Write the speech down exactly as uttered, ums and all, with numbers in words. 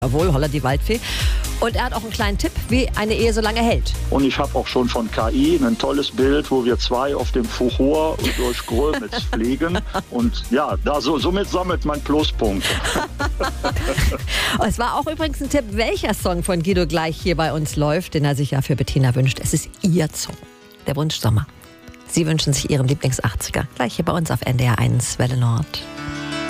Jawohl, Holla die Waldfee. Und er hat auch einen kleinen Tipp, wie eine Ehe so lange hält. Und ich habe auch schon von K I ein tolles Bild, wo wir zwei auf dem Fuchur durch Grömitz fliegen. Und ja, da so, somit sammelt man Pluspunkte. Es war auch übrigens ein Tipp, welcher Song von Guido gleich hier bei uns läuft, den er sich ja für Bettina wünscht. Es ist ihr Song, der Wunschsommer. Sie wünschen sich ihren Lieblings-achtziger. Gleich hier bei uns auf N D R eins Welle Nord.